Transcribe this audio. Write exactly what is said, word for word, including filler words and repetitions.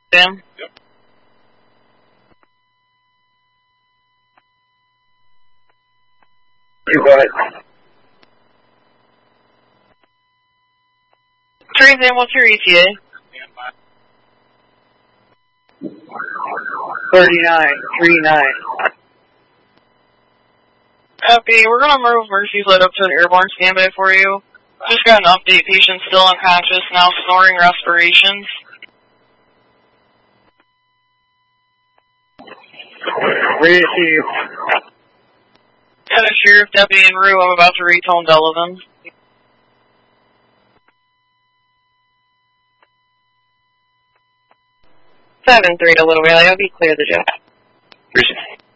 Sam? Yep. You go ahead. Train Sam, what's your E T A? thirty-nine, three nine. Okay, we're gonna move Mercy's Light up to an airborne standby for you. Just got an update, patient still unconscious, now snoring respirations. Ready to see you. Got a sheriff deputy en route, I'm about to retone Delavan. seven three to Little Valley, I'll be clear of the jet. Appreciate it.